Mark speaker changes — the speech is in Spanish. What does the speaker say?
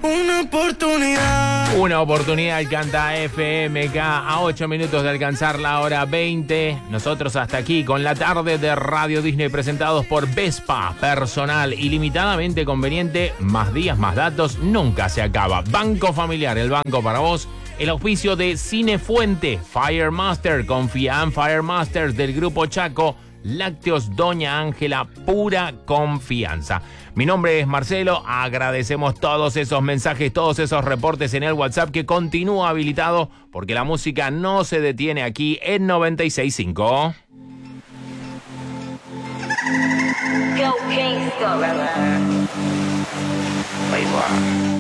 Speaker 1: Una oportunidad.
Speaker 2: Una oportunidad canta FMK a 8 minutos de alcanzar la hora 20. Nosotros hasta aquí con la tarde de Radio Disney presentados por Vespa. Personal ilimitadamente conveniente. Más días, más datos. Nunca se acaba. Banco Familiar, el banco para vos. El auspicio de Cinefuente. Firemaster. Confía en Firemasters del Grupo Chaco. Lácteos Doña Ángela, pura confianza. Mi nombre es Marcelo, agradecemos todos esos mensajes, todos esos reportes en el WhatsApp que continúa habilitado porque la música no se detiene aquí en 96.5.
Speaker 3: Go Kingston.
Speaker 1: Ahí va.